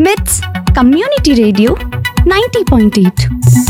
మిట్స్ community radio 90.8.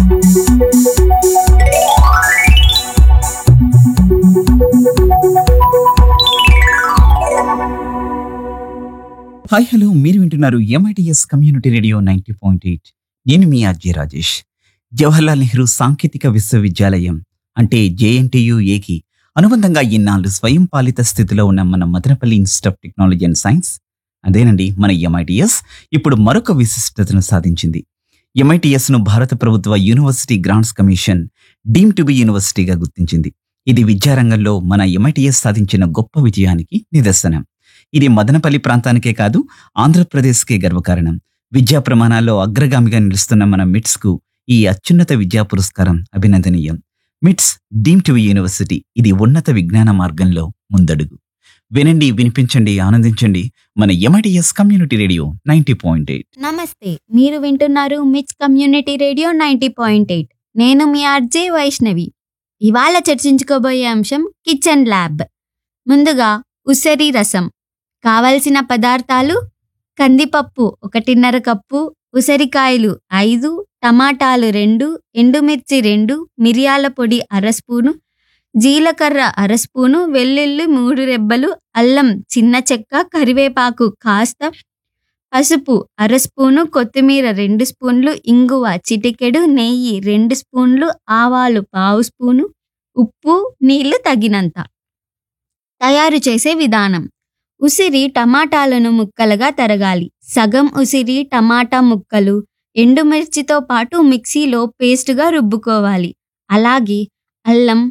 Hi hello మీరు వింటున్నారు ఎంఐటిఎస్ కమ్యూనిటీ రేడియో 90.8. నేను మీ ఆర్జే రాజేష్. జవహర్లాల్ నెహ్రూ సాంకేతిక విశ్వవిద్యాలయం అంటే జేఎన్టీయుఏకి అనుబంధంగా ఇన్నాళ్ళు స్వయం పాలిత స్థితిలో ఉన్న మన Madanapalle institute of technology and science, అదేనండి మన ఎంఐటిఎస్, ఇప్పుడు మరొక విశిష్టతను సాధించింది. ఎంఐటిఎస్ను భారత ప్రభుత్వ university grants commission deem to be యూనివర్సిటీగా గుర్తించింది. ఇది విద్యారంగంలో మన ఎంఐటిఎస్ సాధించిన గొప్ప విజయానికి నిదర్శనం. ఇది మదనపల్లి ప్రాంతానికే కాదు, ఆంధ్రప్రదేశ్కే గర్వకారణం. విద్యా ప్రమాణాల్లో అగ్రగామిగా నిలుస్తున్న మన మిట్స్కు ఈ అత్యున్నత విద్యా పురస్కారం అభినందనీయం. మిట్స్ డీమ్ టు యూనివర్సిటీ, ఇది ఉన్నత విజ్ఞాన మార్గంలో ముందడుగు. వినండి, వినిపించండి, ఆనందించండి మన ఎంఐటిఎస్ కమ్యూనిటీ రేడియో 90.8. నమస్తే, మీరు వింటున్నారు మిట్స్ కమ్యూనిటీ రేడియో 90.8. నేను మీ ఆర్జే వైష్ణవి. ఇవాళ చర్చించుకోబోయే అంశం కిచెన్ ల్యాబ్. ముందుగా ఉసిరి రసం. కావలసిన పదార్థాలు: కందిపప్పు 1.5 కప్పు, ఉసిరికాయలు 5, టమాటాలు 2, ఎండుమిర్చి 2, మిరియాల పొడి 1/2 స్పూను, జీలకర్ర 1/2 స్పూను, వెల్లుల్లి 3 రెబ్బలు, అల్లం చిన్న చెక్క, కరివేపాకు కాస్త, పసుపు 1/2 స్పూను, కొత్తిమీర 2 స్పూన్లు, ఇంగువ చిటికెడు, నెయ్యి 2 స్పూన్లు, ఆవాలు 1/2 స్పూను, ఉప్పు, నీళ్లు తగినంత. తయారు చేసే విధానం: ఉసిరి టమాటాలను ముక్కలుగా తరగాలి. సగం ఉసిరి టమాటా ముక్కలు ఎండుమిర్చితో పాటు మిక్సీలో పేస్టుగా రుబ్బుకోవాలి. అలాగే అల్లం,